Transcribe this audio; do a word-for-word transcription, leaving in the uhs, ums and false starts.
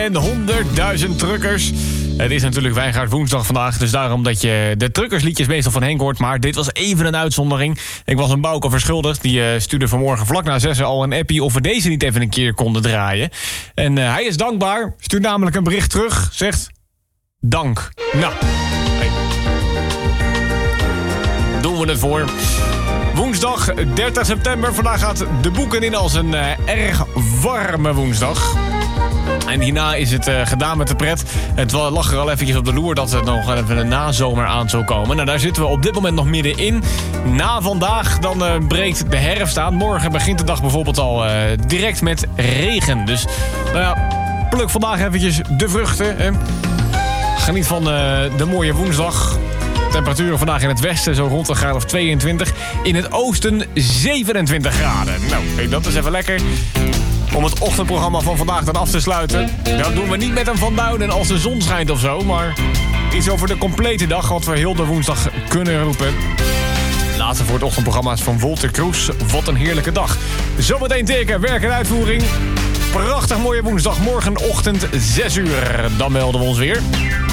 en honderdduizend truckers. Het is natuurlijk Wijngaard woensdag vandaag, dus daarom dat je de truckersliedjes meestal van Henk hoort. Maar dit was even een uitzondering. Ik was een Bouke verschuldigd. Die uh, stuurde vanmorgen vlak na zes al een appie of we deze niet even een keer konden draaien. En uh, hij is dankbaar. Stuurt namelijk een bericht terug. Zegt, dank. Nou, hey. Doen we het voor. Woensdag dertig september. Vandaag gaat de boeken in als een uh, erg warme woensdag. En hierna is het uh, gedaan met de pret. Het lag er al eventjes op de loer dat er nog even een nazomer aan zou komen. Nou, daar zitten we op dit moment nog middenin. Na vandaag dan uh, breekt de herfst aan. Morgen begint de dag bijvoorbeeld al uh, direct met regen. Dus nou ja, pluk vandaag eventjes de vruchten. Hè. Geniet van uh, de mooie woensdag. Temperaturen vandaag in het westen zo rond een graad of tweeëntwintig. In het oosten zevenentwintig graden. Nou, dat is even lekker. Om het ochtendprogramma van vandaag dan af te sluiten. Dat doen we niet met een Van Duinen als de zon schijnt of zo. Maar iets over de complete dag wat we heel de woensdag kunnen roepen. Laatste voor het ochtendprogramma is van Wolter Kroes. Wat een heerlijke dag. Zometeen teken, werk en uitvoering. Prachtig mooie woensdag. Morgenochtend zes uur. Dan melden we ons weer.